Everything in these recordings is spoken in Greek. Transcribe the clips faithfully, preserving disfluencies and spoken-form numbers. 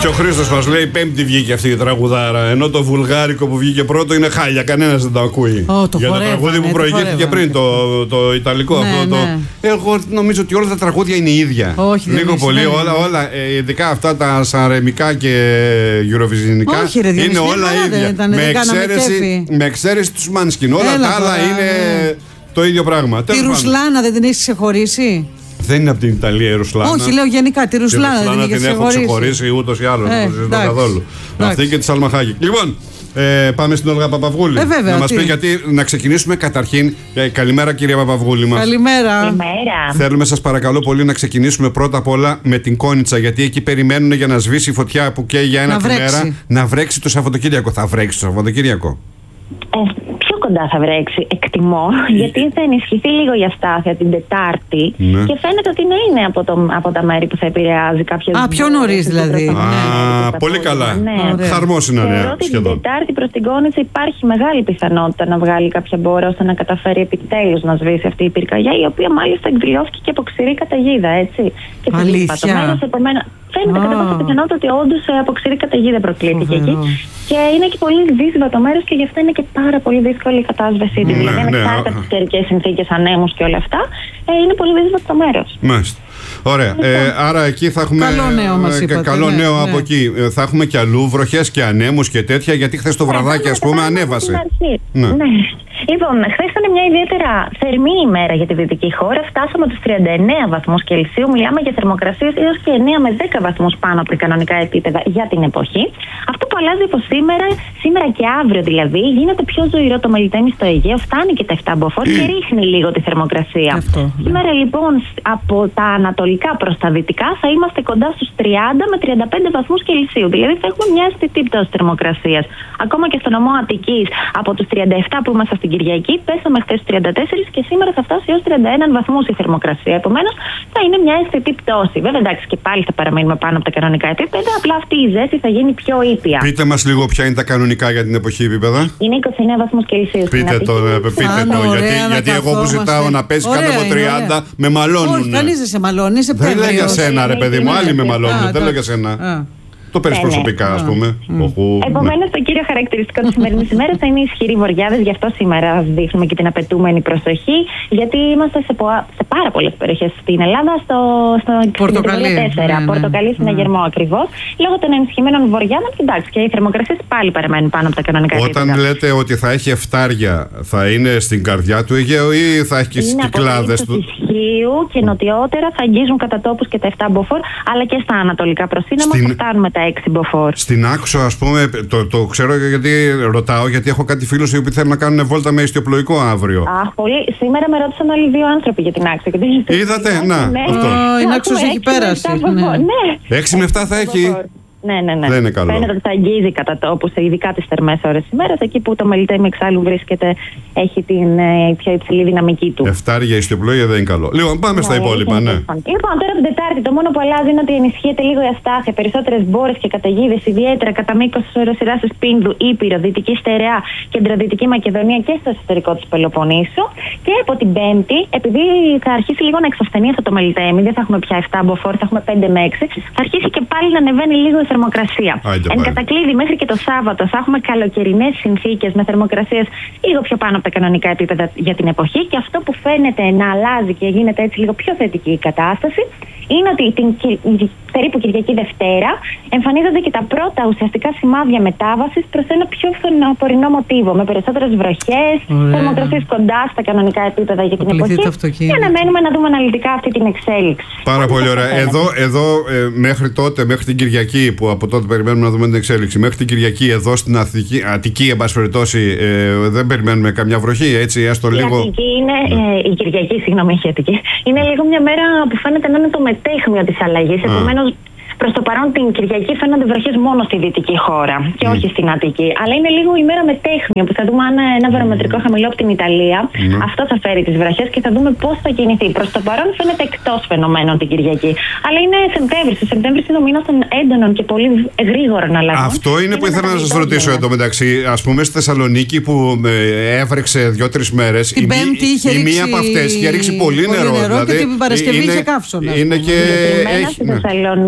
Και ο Χρήστος μας λέει: Πέμπτη βγήκε αυτή η τραγουδάρα. Ενώ το βουλγάρικο που βγήκε πρώτο είναι χάλια. Κανένας δεν το ακούει. Oh, το για το τραγούδι που προηγήθηκε πριν, το, το ιταλικό ναι, αυτό. Ναι. Το... Εγώ νομίζω ότι όλα τα τραγούδια είναι ίδια. Όχι, λίγο πολύ, ναι, όλα, όλα, ειδικά αυτά τα σαρεμικά και γιουροβιζινικά. Όχι, ρε, είναι όλα ίδια. Ήταν, με, εξαίρεση, με εξαίρεση τους Μάνσκιν. Όλα Έλα, τα άλλα είναι ναι. το ίδιο πράγμα. Τη Ρουσλάνα δεν την έχεις ξεχωρίσει? Δεν είναι από την Ιταλία η Ρουσλάνα. Όχι, λέω γενικά τη Ρουσλάνα. Τη Ρουσλάνα δεν την έχω ξεχωρίσει ούτως ή άλλως. Ε, δεν το καθόλου. Αυτή και τη Σαλμαχάκη. Λοιπόν, ε, πάμε στην Όλγα Παπαυγούλη. Ε, βέβαια, να μας τι? πει γιατί. Να ξεκινήσουμε καταρχήν. Ε, καλημέρα, κυρία Παπαυγούλη μας. Καλημέρα. Καλημέρα. Θέλουμε, σας παρακαλώ πολύ, να ξεκινήσουμε πρώτα απ' όλα με την Κόνιτσα. Γιατί εκεί περιμένουν για να σβήσει η φωτιά που καίει για ένα τη μέρα να βρέξει το Σαββατοκύριακο. Θα βρέξει το Σαββατοκύριακο. Ε, πιο κοντά θα βρέξει, εκτιμώ, γιατί θα ενισχυθεί λίγο η αστάθεια την Τετάρτη ναι. και φαίνεται ότι να είναι από, το, από τα μέρη που θα επηρεάζει κάποιες. Α, πιο νωρίς δηλαδή. Α, ναι. πολύ καλά. Ναι. Χαρμόσυνα νέα. Θεωρώ ότι την Τετάρτη προς την Κόνιτσα υπάρχει μεγάλη πιθανότητα να βγάλει κάποια μπόρα ώστε να καταφέρει επιτέλους να σβήσει αυτή η πυρκαγιά, η οποία μάλιστα εκδηλώθηκε και από ξηρή καταιγίδα, έτσι. Και αλήθεια. Φαίνεται κατά πάσα πιθανότητα ότι όντως από ξηρή καταιγίδα προκλήθηκε εκεί. Και είναι και πολύ δύσβατο μέρος και γι' αυτό είναι και πάρα πολύ δύσκολη η κατάσβεσή της. Δηλαδή, ανεξάρτητα από τις καιρικές συνθήκες, ανέμους και όλα αυτά, είναι πολύ δύσβατο το μέρος. Μάλιστα. Ωραία. Ε, άρα εκεί θα έχουμε. Καλό νέο μας είπατε, καλό ναι, νέο ναι. από εκεί. Ε, θα έχουμε και αλλού βροχές και ανέμους και τέτοια, γιατί χθες το βραδάκι, ας πούμε, ανέβασε. Ναι. ναι. Λοιπόν, χθες ήταν μια ιδιαίτερα θερμή ημέρα για τη δυτική χώρα. Φτάσαμε τους τριάντα εννέα βαθμούς Κελσίου. Μιλάμε για θερμοκρασίες έως και εννέα με δέκα βαθμούς πάνω από τα κανονικά επίπεδα για την εποχή. Αυτό που αλλάζει από σήμερα, σήμερα και αύριο δηλαδή, γίνεται πιο ζωηρό το Μελιτέμι στο Αιγαίο, φτάνει και τα επτά μποφόρ και ρίχνει λίγο τη θερμοκρασία. Αυτό, ναι. Σήμερα λοιπόν από τα ανατολικά προς τα δυτικά θα είμαστε κοντά στους τριάντα με τριάντα πέντε βαθμούς Κελσίου. Δηλαδή θα έχουμε μια αισθητή πτώση θερμοκρασίας. Ακόμα και στο νομό Αττικής από τους τριάντα επτά που είμαστε στην Κυριακή, πέσαμε χθες στους τριάντα τέσσερα και σήμερα θα φτάσει έως τριάντα ένα βαθμούς η θερμοκρασία. Επομένως θα είναι μια αισθητή πτώση. Βέβαια, εντάξει, και πάλι θα παραμείνουμε πάνω από τα κανονικά επίπεδα, απλά αυτή η ζέστη θα γίνει πιο ήπια. Πείτε μας λίγο ποια είναι τα κανονικά για την εποχή επίπεδα. Είναι είκοσι εννέα βαθμούς Κελσίου. Πείτε το, πείτε το γιατί, γιατί εγώ που ζητάω να πέσει κάτω από τριάντα με μαλώνουν. Όχι, κανείς δεν σε μαλώνει, είσαι δεν λέω για σένα, ρε παιδί μου, άλλοι με μαλώνουν. Δεν λέω για σένα. Το παίρνει ναι, προσωπικά, ναι. ας πούμε. Mm. Επομένως, το κύριο χαρακτηριστικό της σημερινής ημέρας θα είναι οι ισχυροί βοριάδες. Γι' αυτό σήμερα δείχνουμε και την απαιτούμενη προσοχή, γιατί είμαστε σε, πο... σε πάρα πολλές περιοχές στην Ελλάδα, στο, στο Πορτοκαλί τέσσερα. Ναι, Πορτοκαλί ναι, συναγερμό ναι. ακριβώς. Λόγω των ενισχυμένων βοριάδων, κοιτάξτε, και οι θερμοκρασίες πάλι παραμένουν πάνω από τα κανονικά επίπεδα. Όταν λέτε ότι θα έχει εφτάρια, θα είναι στην καρδιά του Αιγαίου ή θα έχει και στις κυκλάδες του? Ισχύου και νοτιότερα θα αγγίζουν κατά τόπους και τα επτά μποφόρ, αλλά και στα ανατολικά προσύναμα στην... θα φτάνουμε τα έξι μποφόρ. Στην Άξο, ας πούμε, το, το ξέρω γιατί ρωτάω, γιατί έχω κάτι φίλους οι οποίοι θέλουν να κάνουν βόλτα με ιστιοπλοϊκό αύριο. Αχ, πολύ. Σήμερα με ρώτησαν όλοι δύο άνθρωποι για την Άξο. Είδατε, να. Ναι. Αυτό. Oh, η Άξος έχει πέρασει. Ναι. έξι με επτά θα έχει. Ναι, ναι, ναι. Δεν είναι καλό. Φαίνεται ότι θα αγγίζει κατά τόπους, ειδικά τις θερμές ώρες ημέρας, εκεί που το Μελιτέμι εξάλλου βρίσκεται, έχει την ε, πιο υψηλή δυναμική του. Εφτάρια ιστιοπλοεία δεν είναι καλό. Λοιπόν, πάμε ναι, στα υπόλοιπα, ναι. Λοιπόν, τώρα την Τετάρτη, το μόνο που αλλάζει είναι ότι ενισχύεται λίγο η αστάθεια. Περισσότερες μπόρες και καταιγίδες, ιδιαίτερα κατά μήκος της οροσειράς της Πίνδου, Ήπειρο, Δυτική Στερεά, Κεντροδυτική Μακεδονία και στο εσωτερικό της Πελοποννήσου. Και από την Πέμπτη, επειδή θα αρχίσει λίγο να εξασθενεί αυτό το Μελιτέμι, δεν θα έχουμε πια επτά μποφόρ, θα έχουμε πέντε με έξι, θα αρχίσει και πάλι να ανεβαίνει λίγο η θερμοκρασία. Εν κατακλείδη, μέχρι και το Σάββατο θα έχουμε καλοκαιρινές συνθήκες με θερμοκρασίες λίγο πιο πάνω από τα κανονικά επίπεδα για την εποχή. Και αυτό που φαίνεται να αλλάζει και γίνεται έτσι λίγο πιο θετική η κατάσταση είναι ότι την περίπου Κυριακή Δευτέρα εμφανίζονται και τα πρώτα ουσιαστικά σημάδια μετάβασης προς ένα πιο φθινοπορεινό μοτίβο, με περισσότερες βροχές, θερμοκρασίες κοντά στα κανονικά επίπεδα για την εποχή. Και αναμένουμε να δούμε αναλυτικά αυτή την εξέλιξη. Πάρα πολύ ωραία. Εδώ, εδώ ε, μέχρι τότε, μέχρι την Κυριακή, που από τότε περιμένουμε να δούμε την εξέλιξη, μέχρι την Κυριακή εδώ στην Αττική, Αττική εν πάση περιπτώσει, ε, δεν περιμένουμε καμιά βροχή, έτσι, έστω λίγο. Η, είναι, ε, η Κυριακή, συγγνώμη, η Αττική. Είναι λίγο μια μέρα που φαίνεται να είναι το μετέχμιο της αλλαγής. Επομένως, προς το παρόν την Κυριακή φαίνονται βροχές μόνο στη δυτική χώρα και mm. όχι στην Αττική. Αλλά είναι λίγο η μέρα μετέχμιο που θα δούμε αν ένα βαρομετρικό χαμηλό από την Ιταλία. Mm. Αυτό θα φέρει τις βροχές και θα δούμε πώς θα κινηθεί. Προς το παρόν φαίνεται εκτός φαινομένων την Κυριακή. Αλλά είναι Σεπτέμβρης. Ο Σεπτέμβρης είναι ο μήνας των έντονων και πολύ γρήγορων αλλαγών. Αυτό είναι που ήθελα να σας ρωτήσω εντωμεταξύ. Ας πούμε στη Θεσσαλονίκη που ε, έβρεξε δύο-τρεις μέρες. Την Πέμπτη είχε ρίξει. Η μία από αυτές είχε ρίξει πολύ, πολύ νερό. νερό δηλαδή, και την Παρασκευή είχε καύσωνα. Είναι και. Έχει, στη Θεσσαλονίκη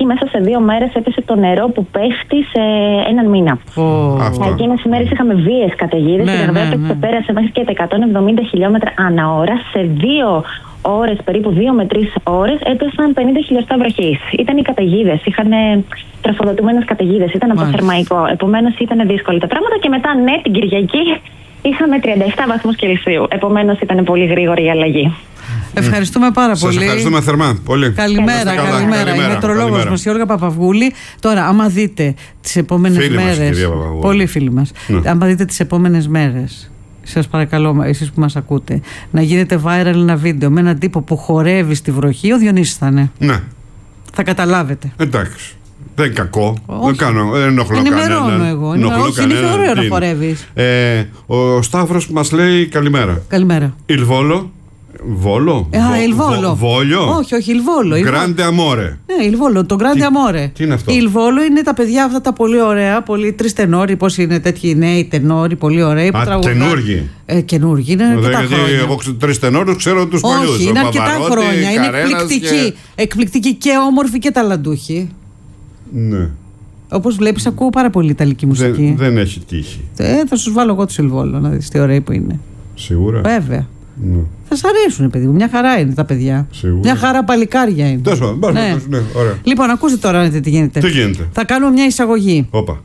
μέσα σε δύο μέρες έπεσε το νερό που πέφτει σε έναν μήνα. Oh. Εκείνες οι μέρες είχαμε βίαιες καταιγίδες. Ναι, η Γραβέτα ναι, ναι. πέρασε μέχρι και τα εκατόν εβδομήντα χιλιόμετρα ανά ώρα. Σε δύο ώρες, περίπου δύο με τρεις ώρες, έπεσαν πενήντα χιλιοστά βροχής. Ήταν οι καταιγίδες, είχαν τροφοδοτημένες καταιγίδες, ήταν από το θερμαϊκό. Επομένως ήταν δύσκολα τα πράγματα. Και μετά, ναι, την Κυριακή είχαμε τριάντα επτά βαθμούς Κελσίου. Επομένως ήταν πολύ γρήγορη η αλλαγή. Ευχαριστούμε πάρα Σας πολύ. ευχαριστούμε θερμά. Πολύ. Καλημέρα, Καλά, καλημέρα. καλημέρα. Η μετρολόγος μας, η Όλγα Παπαυγούλη. Τώρα, άμα δείτε τις επόμενες Φίλοι μας, μέρες. κυρία Παπαυγούλη. Πολύ φίλοι μας. Ναι. Άμα δείτε τις επόμενες μέρες, σας παρακαλώ, εσείς που μας ακούτε, να γίνετε viral ένα βίντεο με έναν τύπο που χορεύει στη βροχή. Ο Διονύσης θα είναι. Ναι. Θα καταλάβετε. Εντάξει. Δεν είναι κακό. Όχι. Δεν κάνω. Δεν ενοχλώ Ενημερώνω κανέναν. εγώ. Ενοχλώ Όχι, είναι κανέναν. ωραίο να Τι είναι. χορεύεις. Ε, ο Σταύρος μας λέει καλημέρα. Καλημέρα. Ιλβόλο. Βόλο. Ε, α, Ιλβόλο. Βο- Βόλιο. Όχι, όχι, Ιλβόλο. Ιλβόλο. Grande Amore. Ναι, Ιλβόλο, το Grande Τι- Amore. τι είναι αυτό? Η Ιλβόλο είναι τα παιδιά αυτά τα πολύ ωραία, πολύ τρεις τενόροι, πώς είναι τέτοιοι νέοι τενόροι, πολύ ωραίοι. Που Α, τραγουδά- τενούργοι. Ε, καινούργοι, είναι αρκετά Γιατί χρόνια. εγώ ξέρω τρεις τενόρους, ξέρω τους παλιούς. Όχι, Ο είναι αρκετά Παπαρότη, χρόνια. Είναι Καρένας εκπληκτική. και- Εκπληκτική και όμορφη και ταλαντούχη. Ναι. Όπως βλέπεις, ακούω πάρα πολύ ιταλική μουσική. Δεν, δεν έχει τύχη. Ε, θα σου βάλω εγώ του Ιλβόλο να δεις τι ωραία που είναι. Σίγουρα. Βέβαια. Ναι. Θα σ' αρέσουν, παιδί μου. Μια χαρά είναι τα παιδιά. Σίγουρα. Μια χαρά παλικάρια είναι. Τέλος πάντων, μπας, Ναι. μπας, ναι, ωραία. Λοιπόν, ακούστε τώρα δείτε τι γίνεται. Τι γίνεται. Θα κάνουμε μια εισαγωγή. Όπα.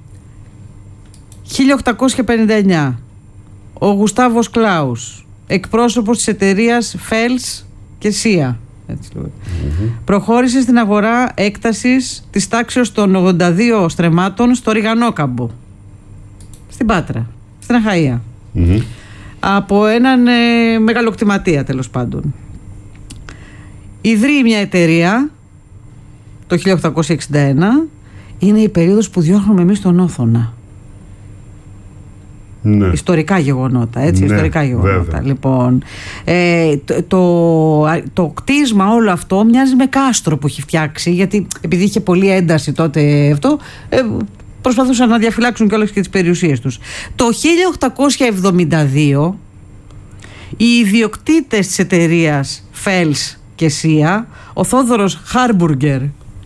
χίλια οκτακόσια πενήντα εννιά. Ο Γουστάβος Κλάους, εκπρόσωπος της εταιρείας Fels και Sia, έτσι λέγεται, Mm-hmm. προχώρησε στην αγορά έκτασης της τάξεως των ογδόντα δύο στρεμμάτων στο Ριγανόκαμπο, στην Πάτρα, στην Αχαΐα, Mm-hmm. από έναν ε, μεγαλοκτηματία, τέλος πάντων. Ιδρύει μια εταιρεία το χίλια οκτακόσια εξήντα ένα. Είναι η περίοδος που διώχνουμε εμείς τον Όθωνα. Ναι. Ιστορικά γεγονότα, έτσι, Ναι, ιστορικά γεγονότα. βέβαια. Λοιπόν, ε, το, το, το κτίσμα όλο αυτό μοιάζει με κάστρο που έχει φτιάξει, γιατί επειδή είχε πολλή ένταση τότε αυτό, ε, προσπαθούσαν να διαφυλάξουν κιόλας και τις περιουσίες τους. Το χίλια οκτακόσια εβδομήντα δύο οι ιδιοκτήτες της εταιρείας Fels και Sia, ο Θόδωρος Χάρμπουργκερ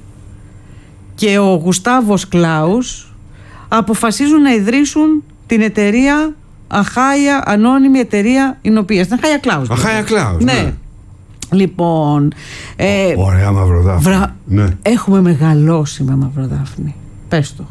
και ο Γουστάβος Κλάους, αποφασίζουν να ιδρύσουν την εταιρεία Αχάια, ανώνυμη εταιρεία Ινοπίας. Την Αχάια Κλάους. Αχάια Κλάους, Ναι. ναι. Λοιπόν. Ε, Ωραία μαυροδάφνη. βρα... Ναι. Έχουμε μεγαλώσει με μαυροδάφνη. Πες το.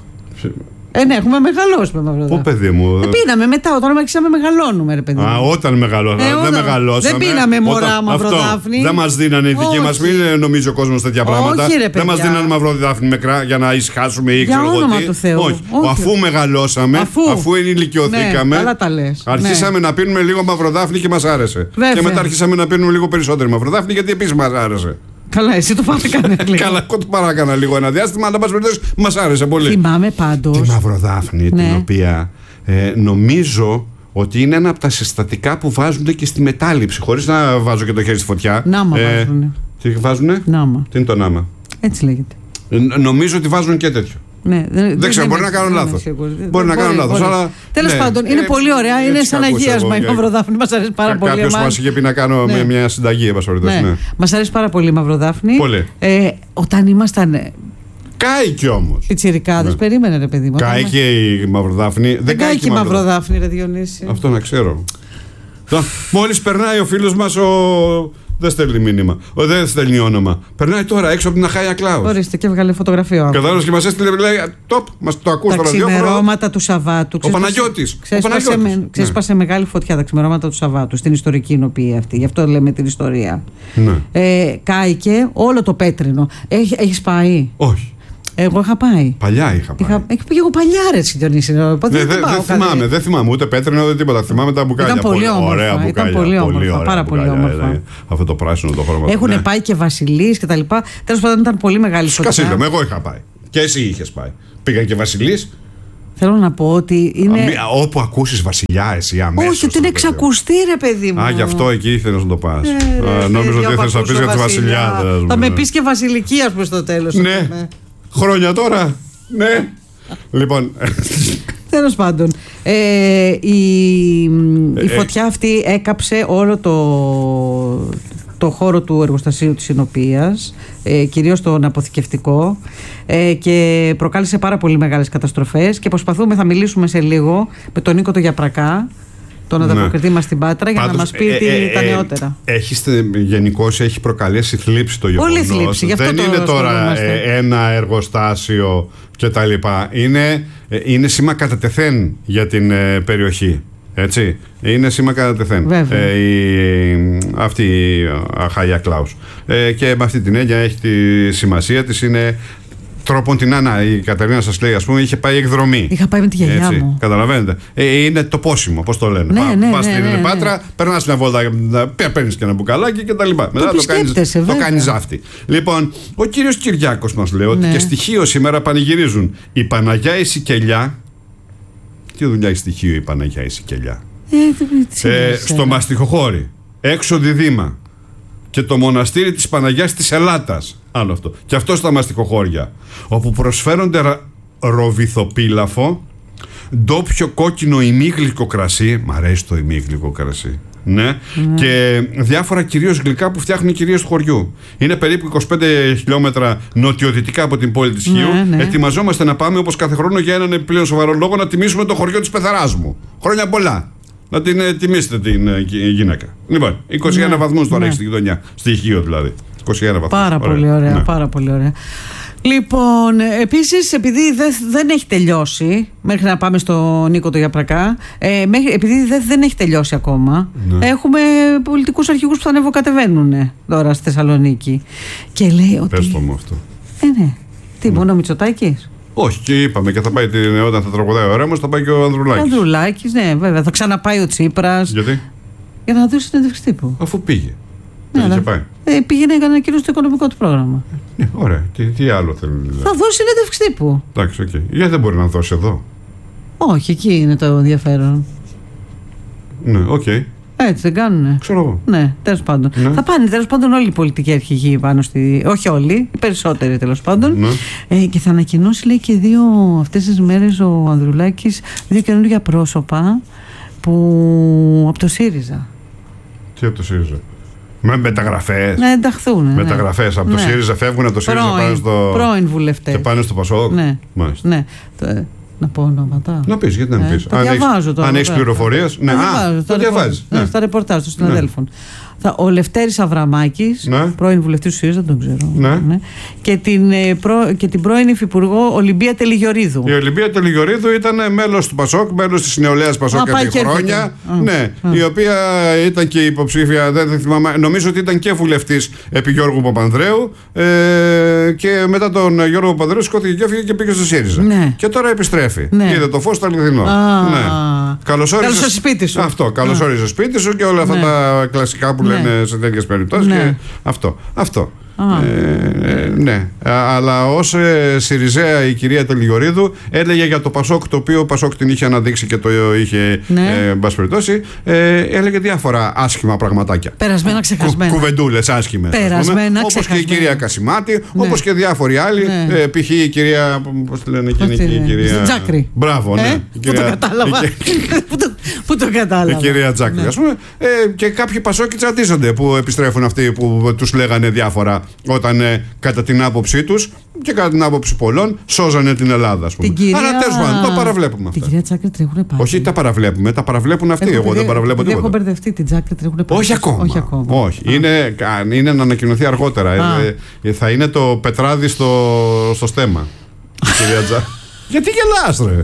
Ε, ναι, έχουμε μεγαλώσει με μαυροδάφνη. Πού, παιδί μου. Ε, πίναμε μετά, όταν αρχίσαμε μεγαλώνουμε, ρε παιδί μου. Α, όταν μεγαλώσαμε. Ε, δεν όταν- μεγαλώσαμε. δεν πίναμε μωρά Όταν- μαυροδάφνη. Αυτό. Δεν μας δίνανε οι δικοί Όχι. μας. Μην νομίζει ο κόσμος τέτοια Όχι, πράγματα. ρε, δεν παιδιά. μας δίνανε μαυροδάφνη μικρά για να ησυχάσουμε ή Για ξέρω εγώ όνομα τι. του Θεού. Όχι. Όχι. Αφού μεγαλώσαμε, Αφού. αφού ενηλικιωθήκαμε. Ναι, καλά τα λες. Αρχίσαμε να πίνουμε λίγο μαυροδάφνη και μας άρεσε. Βέβαια. Και μετά αρχίσαμε να πίνουμε λίγο περισσότερο μαυροδάφνη γιατί επίσης μας άρεσε. Καλά, εσύ το πάμε κανένα λίγο. Καλά, εγώ το παράκανα λίγο ένα διάστημα, αλλά μας άρεσε πολύ. Θυμάμαι πάντως. Τη μαυροδάφνη, Ναι. την οποία ε, νομίζω ότι είναι ένα από τα συστατικά που βάζουν και στη μετάληψη, χωρίς να βάζω και το χέρι στη φωτιά. Νάμα βάζουνε. Τι βάζουνε? Νάμα. Τι είναι το νάμα? Έτσι λέγεται. Ε, νομίζω ότι βάζουν και τέτοιο. Ναι, δεν, Δεν ξέρω, είμαι- μπορεί να κάνω δεν είμαι λάθος. σίγουρη. Μπορεί να κάνω λάθος, αλλά, Τέλος ναι. πάντων, είναι Ε, πολύ ωραία. Είναι έτσι σαν τα ακούσα αγίασμα εγώ, η και- μαυροδάφνη. Μας αρέσει πάρα πολύ. Κάποιος εμάς. μας είχε πει να κάνω Ναι. με μια συνταγή, εν πάση περιπτώσει, Ναι. ναι. Μας αρέσει πάρα πολύ η μαυροδάφνη. Πολύ. Ε, όταν ήμασταν ε, Κάηκε όμως. πιτσιρικάδες, περίμενε ρε παιδί μου. Όταν Κάηκε η μαυροδάφνη. Δεν Δεν κάηκε η η μαυροδάφνη. μαυροδάφνη, ρε Διονύση. Αυτό να ξέρω. Τώρα, μόλις περνάει ο φίλος μας ο... Δεν στέλνει μήνυμα. Ο, δεν στέλνει όνομα. Περνάει τώρα έξω από την Αχάια Κλάους. Ορίστε και έβγαλε φωτογραφία. ο Κατάλαβες και μας έστειλε, λέει, τοπ, μας το ακούς Τα στο ραδιόφωνο. ξημερώματα του Σαββάτου. Ο Παναγιώτης, ο Ξέσπασε, Παναγιώτης. με, ξέσπασε μεγάλη φωτιά τα ξημερώματα του Σαββάτου στην ιστορική Ινωπία αυτή. Γι' αυτό λέμε την ιστορία. Ναι. Ε, κάηκε όλο το πέτρινο. Έχει, έχεις πάει? Όχι. Εγώ είχα πάει. Παλιά είχα πάει. Είχα, είχα πήγε εγώ παλιά, ρε Διονύση. Οπότε Ναι, δεν δεν πάω δεν καλέ. θυμάμαι, δεν θυμάμαι ούτε πέτρινο ούτε τίποτα. Θυμάμαι τα μπουκάλια. Ήταν πολύ όμορφα, ωραία ήταν μπουκάλια. πολύ όμορφα, ωραία πάρα πολύ μπουκάλια, όμορφα. ε, Αυτό το πράσινο το χρώμα. Έχουν ναι. πάει και βασιλείς και τα λοιπά. Τέλος πάντων ήταν πολύ μεγάλη φωτιά. Σκασίλα, εγώ είχα πάει. Και εσύ είχες πάει. Πήγαν και βασιλείς. Θέλω να πω ότι είναι. Α, μη- α, Όπου ακούσεις βασιλιά, εσύ αμέσως. Όχι, ότι είναι ρε παιδί μου. εξακουστή, ρε παιδί μου. Α, γι' αυτό εκεί ήθελες να το πας. Ε, Α, ρε, Νόμιζα παιδί, ότι ήθελες να άμα πεις για τη ακούσω βασιλιά. Θα με πεις και βασιλική, ας πούμε, στο τέλος. Ναι. Χρόνια τώρα. Ναι. Λοιπόν. Τέλος πάντων, ε, η, η Ε, φωτιά αυτή έκαψε όλο το, το χώρο του εργοστασίου της Συνοπίας, ε, κυρίως τον αποθηκευτικό, ε, και προκάλεσε πάρα πολύ μεγάλες καταστροφές και προσπαθούμε, θα μιλήσουμε σε λίγο με τον Νίκο το Γιαπρακά, τον ανταποκριτή μας στην Πάτρα, για Πάντως, να μας πει ε, ε, ε, τα νεότερα. Γενικώς έχει προκαλέσει θλίψη το γεγονός. Πολύ θλίψη. Γι' αυτό δεν το είναι τώρα ε, ένα εργοστάσιο κτλ. Είναι, ε, είναι σήμα κατά τεθέν για την ε, περιοχή. Έτσι. Είναι σήμα κατά τεθέν. Ε, η, αυτή η Αχάια Κλάους. Ε, και με αυτή την έννοια έχει τη σημασία της. Είναι τρόπον την Άννα, η Κατερίνα σας λέει, ας πούμε, είχε πάει εκδρομή. Είχα πάει με τη γιαγιά Έτσι, μου. Καταλαβαίνετε. Ε, είναι το πόσιμο, πώς το λένε. Ναι, Πα, ναι, πας ναι, στην ναι, ναι. Πάτρα, περνάς μια βόλτα, παίρνεις και ένα μπουκαλάκι και τα λοιπά. Μετά το κάνεις, το κάνεις ζάφτη. Λοιπόν, ο κύριος Κυριάκος μας λέει ότι ναι. και στοιχείο σήμερα πανηγυρίζουν η Παναγιά η Σικελιά. Τι δουλειά έχει στοιχείο η Παναγιά η Σικελιά. Ε, ε, στο Μαστιχοχώρι, έξω Διδήμα. Και το μοναστήρι της Παναγιάς της Ελάτας. Άλλο αυτό. Και αυτό στα Μαστιχοχώρια. Όπου προσφέρονται ρα, ροβιθοπίλαφο, ντόπιο κόκκινο ημίγλυκο κρασί. Μ' αρέσει το ημίγλυκο κρασί. Ναι. Mm. Και διάφορα κυρίως γλυκά που φτιάχνουν οι κυρίες του χωριού. Είναι περίπου είκοσι πέντε χιλιόμετρα νοτιοδυτικά από την πόλη της Χίου. Mm, ναι. Ετοιμαζόμαστε να πάμε όπως κάθε χρόνο για έναν επιπλέον σοβαρό λόγο να τιμήσουμε το χωριό της πεθαράς μου. Χρόνια πολλά. Να την ε, τιμήσετε την ε, γυναίκα. Λοιπόν, είκοσι ένα ναι, βαθμούς τώρα ναι. έχει στη γειτονιά. Στη Χίο δηλαδή. είκοσι ένα βαθμούς. Πάρα ωραία. πολύ ωραία. Ναι. Πάρα πολύ ωραία. Λοιπόν, επίσης, επειδή δεν, δεν έχει τελειώσει, μέχρι να πάμε στο Νίκο το Γιαπρακά, ε, μέχρι, επειδή δεν, δεν έχει τελειώσει ακόμα, ναι. έχουμε πολιτικούς αρχηγούς που θα ανεβοκατεβαίνουν τώρα στη Θεσσαλονίκη. Και λέει ότι. Πες το μου αυτό. Ε, ναι. Τι, ναι. μόνο ο Μητσοτάκης. Όχι, και είπαμε και θα πάει την, όταν θα τραγουδάει ο Ρέμος, θα πάει και ο Ανδρουλάκης. Ο Ανδρουλάκης, ναι, βέβαια. Θα ξαναπάει ο Τσίπρας. Γιατί? Για να δώσει συνέντευξη τύπου. Αφού πήγε. Ναι, δεν είχε πάει. Ε, πήγαινε να ανακοίνωσε το οικονομικό του πρόγραμμα. Ναι, ωραία. Τι, τι άλλο θέλει. Δηλαδή. Θα δώσει συνέντευξη τύπου. Εντάξει, οκ. Okay. Γιατί δεν μπορεί να δώσει εδώ. Όχι, εκεί είναι το ενδιαφέρον. Ναι, οκ. Okay. Έτσι δεν κάνουνε. Ξέρω εγώ. Ναι, τέλος πάντων. Ναι. Θα πάνε τέλος πάντων όλοι οι πολιτικοί αρχηγοί πάνω στη. Όχι όλοι, οι περισσότεροι τέλος πάντων. Ναι. Ε, και θα ανακοινώσει, λέει, και δύο αυτές τις μέρες ο Ανδρουλάκης δύο καινούργια πρόσωπα που. Από το ΣΥΡΙΖΑ. Τι από το ΣΥΡΙΖΑ? Με μεταγραφές. Να ενταχθούν. Μεταγραφές. Ναι. Από το ναι. ΣΥΡΙΖΑ φεύγουν από το ΣΥΡΙΖΑ πάνε στο. Πρώην βουλευτές. Και πάνε στο ΠΑΣΟΚ. Ναι. Μάλιστα. Ναι. Να πω ονόματα. Να πεις, γιατί να μην πεις. Ε, διαβάζω τώρα. Αν έχεις πληροφορίες. Ναι, α, το διαβάζεις. Ναι, στα ρεπορτάζ των συναδέλφων. Θα, ο Λευτέρης Αβραμάκης, ναι. πρώην βουλευτής του ΣΥΡΙΖΑ, δεν τον ξέρω. Ναι. Ναι. Και, την, προ, και την πρώην υφυπουργό Ολυμπία Τελιγιορίδου. Η Ολυμπία Τελιγιορίδου ήταν μέλος του ΠΑΣΟΚ, μέλος της νεολαίας ΠΑΣΟΚ για χρόνια. Α, ναι, α. Η οποία ήταν και υποψήφια, δεν θυμάμαι, νομίζω ότι ήταν και βουλευτής επί Γιώργου Παπανδρέου. Ε, και μετά τον Γιώργο Παπανδρέου σηκώθηκε και έφυγε και πήγε στο ΣΥΡΙΖΑ. Ναι. Και τώρα επιστρέφει. Ναι. Είδε το φως στο αληθινό. Ναι. Καλωσόριζε σπίτι σου. Αυτό, καλωσόριζε σπίτι σου και όλα αυτά τα κλασικά που λένε σε τέτοιες περιπτώσεις. Ναι. Και αυτό. αυτό. Ε, ε, ναι. Αλλά ως ε, Σιριζέα η κυρία Τελιγιορίδου έλεγε για το ΠΑΣΟΚ, το οποίο ο ΠΑΣΟΚ την είχε αναδείξει και το είχε ναι. ε, περιπτώσει, ε, έλεγε διάφορα άσχημα πραγματάκια. Περασμένα, ξεχασμένα. Κου, κουβεντούλες άσχημες. Περασμένα, όπως και η κυρία Κασιμάτη, ναι. όπως και διάφοροι άλλοι. Ναι. Ε, π.χ. η κυρία. Πώς τη λένε εκείνη, η κυρία. Τζάκρη. Μπράβο, ναι. Ε? Η κυρία, πού το κατάλαβα. Πού το κατάλαβα. Η κυρία Τζάκρη, ναι. ας πούμε. Ε, και κάποιοι Πασόκοι τσαντίζονται που επιστρέφουν αυτοί που τους λέγανε διάφορα όταν ε, κατά την άποψή τους και κατά την άποψη πολλών σώζανε την Ελλάδα, ας πούμε. Κυρία... Αλλά τέλος πάντων, το παραβλέπουμε αυτά. Την κυρία Τζάκρη τρέχουνε πάλι. Όχι, τα παραβλέπουμε, τα παραβλέπουν αυτοί. Έχω, Εγώ δεν παραβλέπω τίποτα. Έχω μπερδευτεί, την Τζάκρη τρέχουνε πάλι. Όχι ακόμα. Όχι, ακόμα. Όχι. Είναι, είναι να ανακοινωθεί αργότερα. Ε, θα είναι το πετράδι στο, στο στέμα. Κυρία Τζάκρη. Γιατί γελάς, ρε?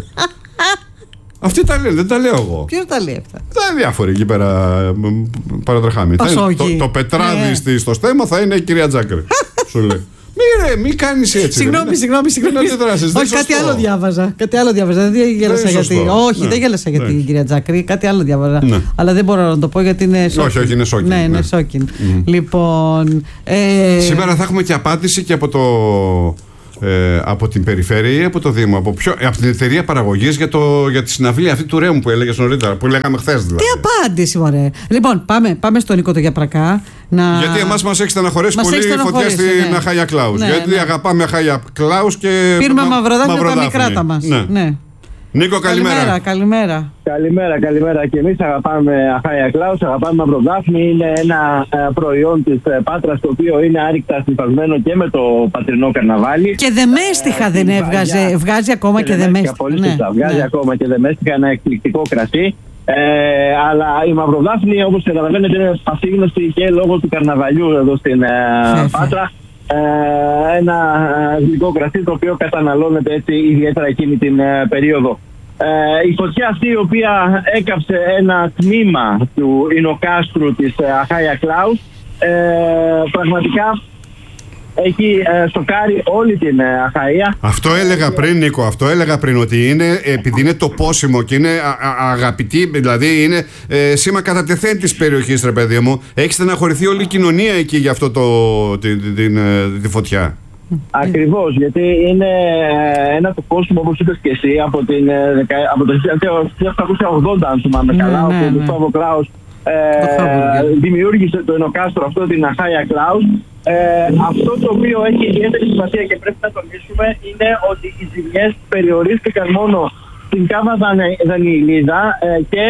Αυτή τα λέει, δεν τα λέω εγώ. Ποιος τα λέει αυτά? Τα είναι διάφοροι εκεί πέρα παρατρεχάμοι. Το, το πετράδι yeah. στο στέμα θα είναι η κυρία Τζάκρη. Σου λέει. Μη ρε, μη κάνεις έτσι. Συγγνώμη, συγγνώμη, συγγνώμη. Όχι, κάτι άλλο διάβαζα. Κάτι άλλο διάβαζα. Δεν γέλασα γιατί. Όχι, δεν γέλασα για την κυρία Τζάκρη. Κάτι άλλο διάβαζα. Αλλά δεν μπορώ να το πω γιατί είναι σόκιν. Όχι, όχι, είναι σόκιν. Ναι, είναι σόκιν. Λοιπόν. Σήμερα θα έχουμε και απάντηση και από το. Ε, από την περιφέρεια ή από το Δήμο, από, ποιο, από την εταιρεία παραγωγής για, για τη συναυλία αυτή του Ρέμου που έλεγες νωρίτερα, που λέγαμε χθες δηλαδή. Τι απάντηση, μωρέ. Λοιπόν, πάμε, πάμε στον Νίκο το Γιαπρακά. Να... Γιατί εμάς μας έχει στεναχωρήσει πολύ η φωτιά στην ναι. Αχάια Κλάους. Ναι, γιατί ναι. αγαπάμε Αχάια Κλάους και. Πήραμε μαυροδάφνη τα μικρά τα μας. Ναι. Ναι. Νίκο, καλημέρα. Καλημέρα, καλημέρα. Καλημέρα, καλημέρα. Και εμείς αγαπάμε Αχάια Κλάους, αγαπάμε Μαυροδάφνη. Είναι ένα ε, προϊόν της ε, Πάτρας, το οποίο είναι άρρηκτα συνυφασμένο και με το πατρινό καρναβάλι. Και δεμέστιχα ε, δεν έβγαζε, βαριά. Βγάζει ακόμα και, και δεμέστιχα. Πολύ σωστά, ναι, βγάζει ναι. ακόμα και δεμέστιχα, ένα εκπληκτικό κρασί. Ε, αλλά η Μαυροδάφνη, όπως καταλαβαίνετε, είναι πασίγνωστη και λόγω του καρναβαλιού εδώ στην ε, Πάτρα. Ε, ένα γλυκό κρασί το οποίο καταναλώνεται έτσι ιδιαίτερα εκείνη την ε, περίοδο. Ε, η φωτιά αυτή, η οποία έκαψε ένα τμήμα του Ινοκάστρου της ε, Αχάια Κλάους, ε, πραγματικά έχει ε, σοκάρει όλη την ε, Αχαΐα. Αυτό έλεγα πριν, Νίκο, αυτό έλεγα πριν, ότι είναι, επειδή είναι το πόσιμο και είναι α, α, αγαπητή, δηλαδή είναι ε, σήμα κατά τεθέν της περιοχής, ρε παιδί μου. Έχει στεναχωρηθεί όλη η κοινωνία εκεί για αυτό το, τη, τη, τη, τη, τη φωτιά. Ακριβώς, γιατί είναι ένα το κόσμο, όπως είπες και εσύ, από, την, από το χίλια επτακόσια ογδόντα, αν θυμάμαι καλά, ναι, όπου ο Γκουστάβο Κλάους ε, δημιούργησε το Ινοκάστρο αυτό, την Αχάια Κλάους. Ε, αυτό το οποίο έχει ιδιαίτερη σημασία και πρέπει να τονίσουμε είναι ότι οι ζημιές περιορίστηκαν μόνο στην Κάβα Δανιηλίδα ε, και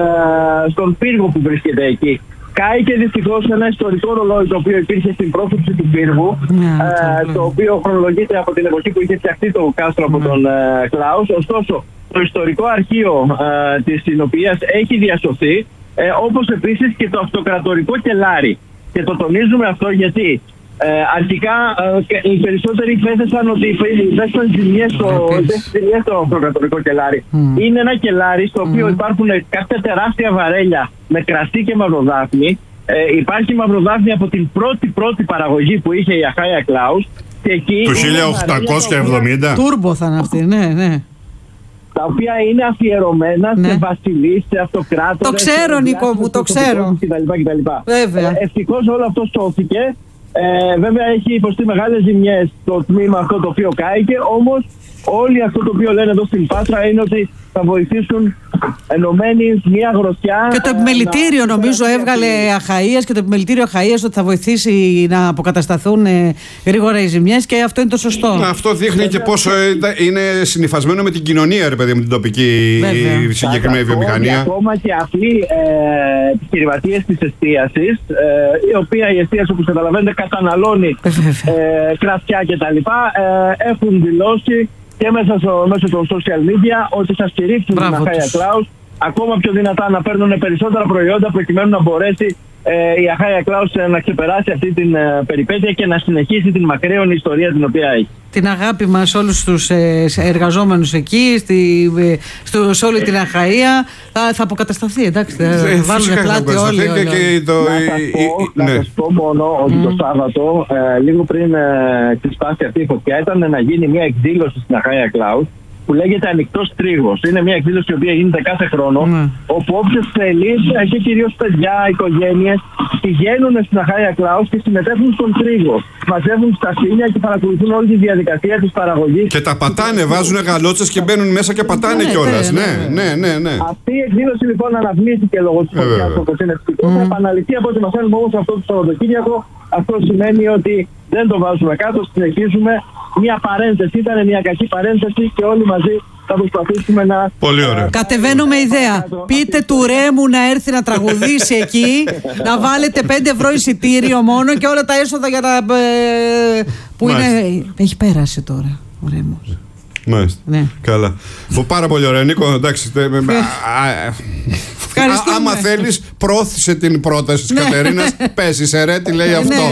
ε, στον πύργο που βρίσκεται εκεί. Κάηκε δυστυχώς ένα ιστορικό ρολόι το οποίο υπήρχε στην πρόθεση του πύργου, yeah, ε, το οποίο χρονολογείται από την εποχή που είχε φτιαχτεί το κάστρο από τον ε, Κλάους. Ωστόσο, το ιστορικό αρχείο ε, της Συνοπίας έχει διασωθεί, ε, όπως επίσης και το αυτοκρατορικό κελάρι. Και το τονίζουμε αυτό γιατί ε, αρχικά ε, οι περισσότεροι θέθεσαν ότι υπέσταν ζημιές στο αυτοκρατορικό κελάρι. Mm. Είναι ένα κελάρι στο οποίο mm. υπάρχουν κάποια τεράστια βαρέλια με κρασί και μαυροδάφνη. Ε, υπάρχει μαυροδάφνη από την πρώτη πρώτη παραγωγή που είχε η Αχάια Κλάους. Του χίλια οκτακόσια εβδομήντα. Τούρμπο θα είναι αυτή, ναι, ναι. Τα οποία είναι αφιερωμένα ναι. σε βασιλείς, σε αυτοκράτορες. Το ξέρω, Νίκο μου, το ξέρω. Βέβαια. Ε, ευτυχώς όλο αυτό σώθηκε. Ε, βέβαια έχει υποστεί μεγάλες ζημιές το τμήμα αυτό το οποίο κάηκε, όμως όλοι αυτό το οποίο λένε εδώ στην Πάτρα είναι ότι θα βοηθήσουν ενωμένοι μια γροθιά. Και το επιμελητήριο να... νομίζω έβγαλε Αχαΐας και το επιμελητήριο Αχαΐας ότι θα βοηθήσει να αποκατασταθούν ε, γρήγορα οι ζημιές και αυτό είναι το σωστό. Αυτό δείχνει και πόσο είναι συνυφασμένο με την κοινωνία, ρε παιδί, με την τοπική Βέβαια. συγκεκριμένη βιομηχανία. Ακόμα και απλοί ε, επιχειρηματίες της εστίασης, ε, η οποία η εστίαση, όπως καταλαβαίνετε, καταναλώνει ε, κρασιά κτλ. Ε, έχουν δηλώσει και μέσα στο, μέσω των social media ότι θα στηρίξουν την Αχάια Κλάους ακόμα πιο δυνατά, να παίρνουν περισσότερα προϊόντα προκειμένου να μπορέσει ε, η Αχάια Κλάους να ξεπεράσει αυτή την ε, περιπέτεια και να συνεχίσει την μακραίωνη ιστορία την οποία έχει. Την αγάπη μας όλους τους ε, εργαζόμενους εκεί, στη, ε, στο, σε όλη την Αχαΐα θα, θα αποκατασταθεί, εντάξει, θα ε, βάλουν πλάτη όλοι. όλοι. Και το... Να σας πω, ναι. να σας πω μόνο ότι mm. το Σάββατο, ε, λίγο πριν ε, ξεσπάσει αυτή η φωτιά, ήταν να γίνει μια εκδήλωση στην Αχάια Κλάους που λέγεται Ανοιχτός Τρίγος. Είναι μια εκδήλωση η οποία γίνεται κάθε χρόνο, mm. όπου όποιος θέλει, και κυρίως παιδιά, οικογένειες, πηγαίνουν στην Αχάια Κλάους και συμμετέχουν στον τρίγο. Μαζεύουν σταφύλια και παρακολουθούν όλη τη διαδικασία της παραγωγής. Και τα πατάνε, βάζουν γαλότσες και μπαίνουν μέσα και πατάνε ναι, κιόλας. Ναι, ναι, ναι, ναι. Αυτή η εκδήλωση λοιπόν αναβλήθηκε λόγω της φωτιάς, όπως είναι φυσικό. Mm. Θα επαναληφθεί από ό,τι μαθαίνουμε όμως αυτό το Σαββατοκύριακο. Αυτό σημαίνει ότι δεν το βάζουμε κάτω, συνεχίζουμε. Μια παρένθεση, ήταν μια κακή παρένθεση και όλοι μαζί θα προσπαθήσουμε να... Πολύ ωραία. Κατεβαίνουμε ιδέα. Πείτε του Ρέμου να έρθει να τραγουδήσει εκεί, να βάλετε πέντε ευρώ εισιτήριο μόνο και όλα τα έσοδα για τα... Ε, που είναι... Έχει πέρασει τώρα ο Ρέμος. Μάλιστα. Ναι. Καλά. Πάρα πολύ ωραία, Νίκο. Εντάξει. Άμα θέλεις, πρόθυσε την πρόταση της Κατερίνας. Πες, είσαι ρε, τι λέει αυτό.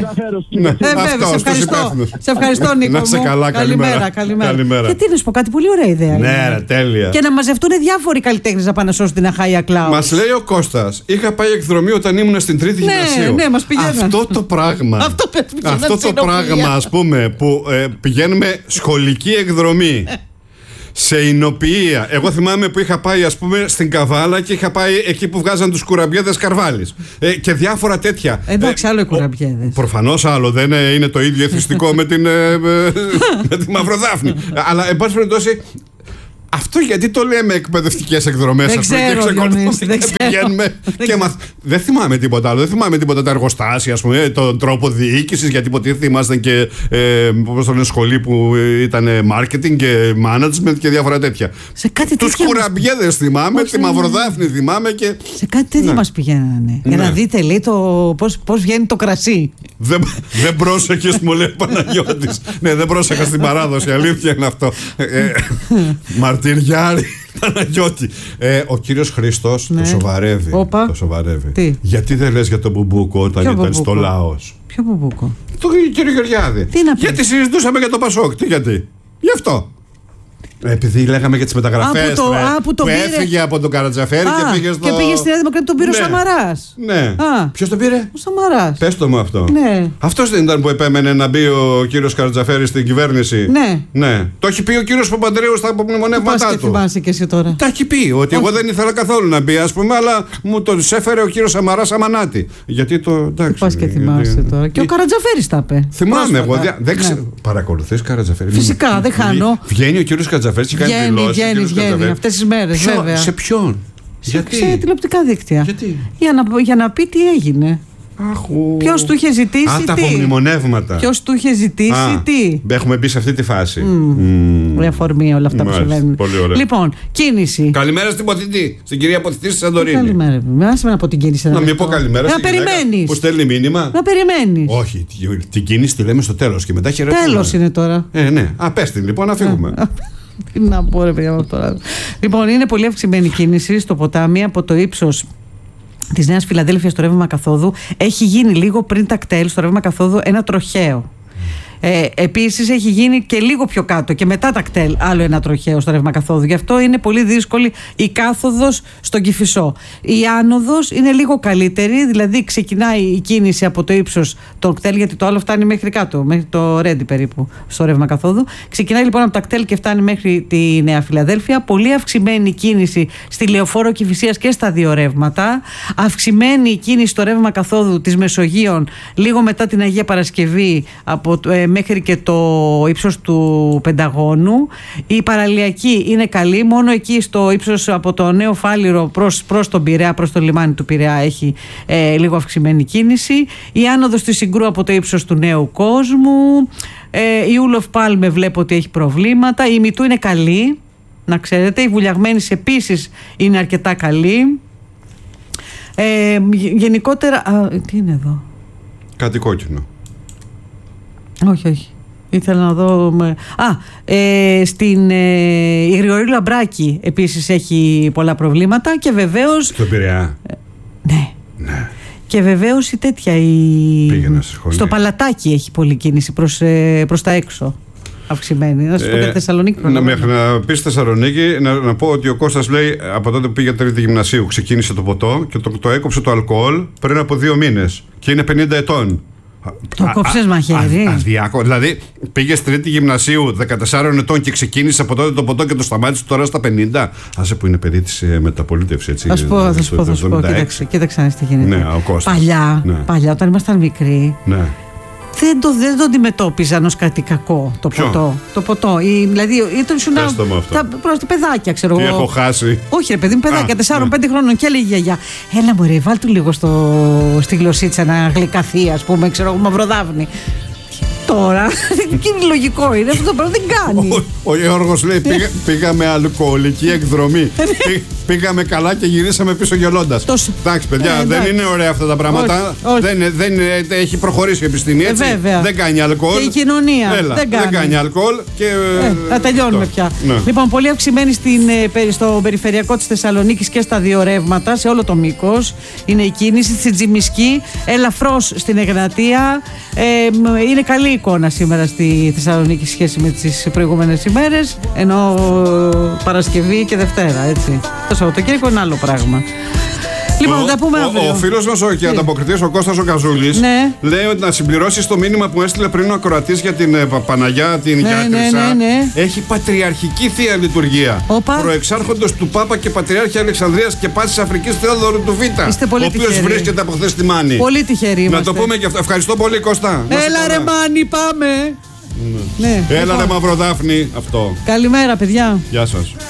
Σε ευχαριστώ, Νίκο. Να είσαι καλά, καλημέρα. Γιατί να σου πω κάτι, πολύ ωραία ιδέα. Ναι, τέλεια. Και να μαζευτούν διάφοροι καλλιτέχνες να πάνε να σώσουν την Αχάια Κλάους. Μας λέει ο Κώστας, είχα πάει εκδρομή όταν ήμουν στην τρίτη γυμνασίου. Ναι, μας πηγαίνουν. Αυτό το πράγμα. Αυτό το πράγμα, ας πούμε, που πηγαίνουμε σχολική εκδρομή. Σε εινοποιία. Εγώ θυμάμαι που είχα πάει, ας πούμε, στην Καβάλα και είχα πάει εκεί που βγάζαν τους κουραμπιέδες Καρβάλης. Ε, και διάφορα τέτοια. Εντάξει, άλλο οι κουραμπιέδες. Προφανώς άλλο. Δεν είναι το ίδιο εθιστικό με την, ε, με τη Μαυροδάφνη. Αλλά, εν πάση περιπτώσει, Αυτό γιατί το λέμε εκπαιδευτικές εκδρομές, δεν ας πούμε, ξέρω, και ξεκολουθούμε δεν και πηγαίνουμε και μαθ... Δεν θυμάμαι τίποτα άλλο. Δεν θυμάμαι τίποτα τα εργοστάσια, ας πούμε, τον τρόπο διοίκησης, γιατί υποτίθεται ήμασταν και ε, πώς το λένε, σχολή που ήταν marketing και management και διάφορα τέτοια. Τους κουραμπιέδες θυμάμαι, τη Μαυροδάφνη θυμάμαι και. Σε κάτι τέτοια, ναι, μας πηγαίνανε. Ναι. Για να δείτε, λέει, το πώς, πώς βγαίνει το κρασί. Δεν, δεν πρόσεχες, μου λέει ο Παναγιώτης. Ναι, δεν πρόσεχα στην παράδοση, αλήθεια είναι αυτό. Ε, Μαρτυριάρη, Παναγιώτη. Ε, ο κύριος Χρήστος, ναι, το σοβαρεύει. Όπα. Το σοβαρεύει. Τι? Γιατί δεν λες για τον Μπουμπούκο όταν Ποιο ήταν Μπουμπούκο? Στο Λάος? Ποιο Μπουμπούκο? Το κύριο Γεωργιάδη. Τι να πει? Γιατί συζητούσαμε για το Πασόκ. Τι γιατί? Γι' αυτό. Επειδή λέγαμε για τις μεταγραφές το, ρε, α, που, που πήρε... έφυγε από τον Καρατζαφέρη α, και πήγε στο... και πήγε στη Νέα Δημοκρατία, τον πήρε, ναι, ο Σαμαράς. Ναι. Ποιος τον πήρε? Ο Σαμαράς. Πες το μου αυτό. Ναι. Αυτός δεν ήταν που επέμενε να μπει ο κύριος Καρατζαφέρη στην κυβέρνηση? Ναι. Ναι. Το έχει πει ο κύριος Παπαντρέου στα απομνημονεύματά του. Πας και θυμάσαι και εσύ τώρα. Τα έχει πει ότι εγώ δεν ήθελα καθόλου να μπει, ας πούμε, αλλά μου το έφερε ο κύριος Σαμαράς αμανάτη. Γιατί το. Εντάξει. Πας και θυμάσαι τώρα. Και ο Καρατζαφέρης τα είπε. Θυμάμαι εγώ. Δεν ξέρω. Παρακολουθείς Καρατζαφέρη? Φυσικά, δεν χάνω. Βγαίνει ο κύριος Καρατζαφέρης και κάνει δηλώσεις. Βγαίνει, βγαίνει αυτές τις μέρες, Ποιο, βέβαια. Σε ποιον? Σε, Γιατί? σε τηλεοπτικά δίκτυα. Γιατί? Για να, για να πει τι έγινε. Ποιος του είχε ζητήσει Α, τι. τα απομνημονεύματα. Ποιος του είχε ζητήσει Α, τι. Έχουμε μπει σε αυτή τη φάση. Mm. Mm. Αφορμή όλα αυτά. Μάλιστα, που συμβαίνουν. Πολύ ωραία. Λοιπόν, κίνηση. Καλημέρα στην Ποθητή, στην κυρία Ποθητή στη Σαντορίνη. Καλημέρα. Άσε από την κίνηση. Να μην πω καλημέρα. Να περιμένεις. Που στέλνει μήνυμα. Να περιμένεις. Όχι, την κίνηση τη λέμε στο τέλος και μετά χαιρετούμε. Τέλος είναι τώρα. Ε, ναι. Α, πες την λοιπόν, να φύγουμε. Τι να πω, ρε παιδιά, τώρα. Λοιπόν, είναι πολύ αυξημένη κίνηση στο ποτάμι από το ύψος της Νέας Φιλαδέλφειας στο ρεύμα καθόδου. Έχει γίνει λίγο πριν τα κτέλ στο ρεύμα καθόδου ένα τροχαίο. Ε, επίσης έχει γίνει και λίγο πιο κάτω και μετά τα κτέλ άλλο ένα τροχαίο στο ρεύμα καθόδου. Γι' αυτό είναι πολύ δύσκολη η κάθοδος στον Κηφισό. Η άνοδος είναι λίγο καλύτερη, δηλαδή ξεκινάει η κίνηση από το ύψος των κτέλ, γιατί το άλλο φτάνει μέχρι κάτω, μέχρι το Ρέντι περίπου στο ρεύμα καθόδου. Ξεκινάει λοιπόν από τα κτέλ και φτάνει μέχρι τη Νέα Φιλαδέλφεια. Πολύ αυξημένη κίνηση στη Λεωφόρο Κηφισίας και στα δύο ρεύματα. Αυξημένη κίνηση στο ρεύμα καθόδου της Μεσογείων λίγο μετά την Αγία Παρασκευή από ε, μέχρι και το ύψος του Πενταγώνου. Η παραλιακή είναι καλή, μόνο εκεί στο ύψος από το Νέο Φάληρο προς, προς τον Πειραιά, προς το λιμάνι του Πειραιά έχει ε, λίγο αυξημένη κίνηση. Η άνοδος του Συγκρού από το ύψος του Νέου Κόσμου. Ε, η Ούλοφ Πάλμε βλέπω ότι έχει προβλήματα. Η Μητού είναι καλή, να ξέρετε. Η Βουλιαγμένης επίσης είναι αρκετά καλή. Ε, γενικότερα... Α, τι είναι εδώ? Κάτι κόκκινο. Όχι, όχι. Ήθελα να δω... Α, ε, στην ε, η Γρηγορίου Λαμπράκη επίσης έχει πολλά προβλήματα και βεβαίως... Στον Πειραιά. Ε, ναι. Ναι. Και βεβαίως η τέτοια... Η... Πήγαινα στη σχολή. Στο Παλατάκι έχει πολλή κίνηση προς, ε, προς τα έξω. Αυξημένη. Να σου πω και Θεσσαλονίκη. Να, μέχρι να πει Θεσσαλονίκη, να, να πω ότι ο Κώστας λέει από τότε που πήγε τρίτη γυμνασίου ξεκίνησε το ποτό και το, το έκοψε το αλκοόλ πριν από δύο μήνες. Και είναι πενήντα ετών. Το κόψες μαχαίρι. Αδιάκο. Δηλαδή πήγε τρίτη γυμνασίου δεκατεσσάρων ετών και ξεκίνησε από τότε το ποτό και το σταμάτησε τώρα στα πενήντα. Άσε που είναι παιδί της μεταπολίτευση, έτσι. Θα σου πω, θα σου πω. Θα σου πω. Κοίταξε, κοίταξε τι γίνεται. Ναι, ο Κώστας. Παλιά, ναι. παλιά, όταν ήμασταν μικροί. Ναι. Δεν το, δεν το αντιμετώπιζαν ως κάτι κακό το Ποιο? ποτό. Το ποτό. Η, δηλαδή ήταν σου να. Τα, προς τα παιδάκια, ξέρω εγώ. Τι εγώ. έχω χάσει. Όχι, ρε παιδί μου, παιδάκια τεσσάρων πέντε χρόνων και έλεγε η γιαγιά. Έλα μου, ρε, βάλ του λίγο στο, στη γλωσσίτσα να γλυκαθεί, ας πούμε, ξέρω εγώ, μαυροδάφνη. Τώρα, και είναι λογικό είναι, αυτό το πράγμα δεν κάνει. Ο, ο Γιώργος λέει πήγα, πήγαμε αλκοολική εκδρομή. Πή, πήγαμε καλά και γυρίσαμε πίσω γελώντας. Εντάξει παιδιά, ε, δεν είναι ωραία αυτά τα πράγματα. Όχι, όχι. Δεν, δεν, έχει προχωρήσει η επιστήμη, έτσι. Ε, δεν κάνει αλκοόλ. Και η κοινωνία Έλα, δεν, κάνει. δεν κάνει αλκοόλ. Και, ε, θα τελειώνουμε το. πια. Ναι. Λοιπόν, πολύ αυξημένη στην, στο περιφερειακό της Θεσσαλονίκης και στα δύο ρεύματα, σε όλο το μήκος. Είναι η κίνηση στη Τζιμισκή, ελαφρώς στην Εγνατία. Ε, είναι καλή εικόνα σήμερα στη Θεσσαλονίκη σχέση με τις προηγούμενες ημέρες, ενώ Παρασκευή και Δευτέρα, έτσι. Το Σαββατοκύριακο είναι άλλο πράγμα. Λοιπόν, ο, θα τα πούμε αύριο. Ο, ο φίλος μας ο, και ανταποκριτής ο Κώστας ο Καζούλης, ναι, λέει ότι να συμπληρώσει το μήνυμα που έστειλε πριν ο ακροατής για την ε, Παναγιά, την ναι, Γιάτρισσα. Ναι, ναι, ναι. Έχει πατριαρχική θεία λειτουργία. Οπα. Προεξάρχοντος του Πάπα και Πατριάρχη Αλεξανδρίας και Πάσης Αφρικής Θεόδωρου του Β. Ο οποίος βρίσκεται από χθες στη Μάνη. Πολύ τυχεροί είμαστε. Να το πούμε και αυτό. Ευχαριστώ πολύ, Κώστα. Έλα ρε Μάνη, πάμε. Ναι. Ναι. Έλα ρε Μαυροδάφνη, αυτό. Καλημέρα, παιδιά. Γεια σας.